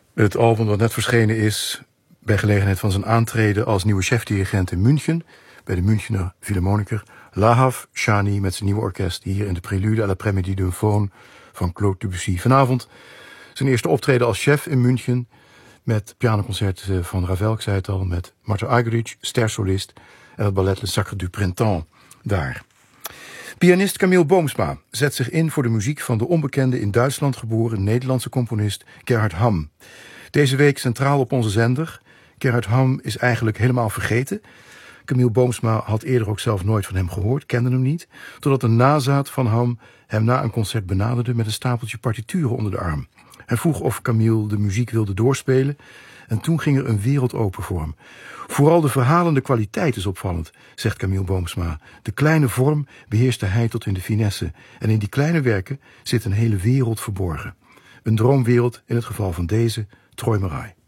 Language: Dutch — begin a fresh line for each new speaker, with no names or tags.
Het album dat net verschenen is bij gelegenheid van zijn aantreden als nieuwe chefdirigent in München, bij de Münchener Philharmoniker, Lahav Shani met zijn nieuwe orkest hier in de Prélude à l'après-midi d'un faune van Claude Debussy. Vanavond zijn eerste optreden als chef in München met pianoconcert van Ravel, ik zei het al, met Martha Argerich, stersolist, en het ballet Le Sacre du Printemps daar. Pianist Camille Boomsma zet zich in voor de muziek van de onbekende in Duitsland geboren Nederlandse componist Gerhard Hamm. Deze week centraal op onze zender. Gerhard Hamm is eigenlijk helemaal vergeten. Camille Boomsma had eerder ook zelf nooit van hem gehoord, kende hem niet, totdat een nazaat van Hamm hem na een concert benaderde met een stapeltje partituren onder de arm. Hij vroeg of Camille de muziek wilde doorspelen en toen ging er een wereld open voor hem. Vooral de verhalende kwaliteit is opvallend, zegt Camille Boomsma. De kleine vorm beheerste hij tot in de finesse en in die kleine werken zit een hele wereld verborgen. Een droomwereld in het geval van deze Träumerei.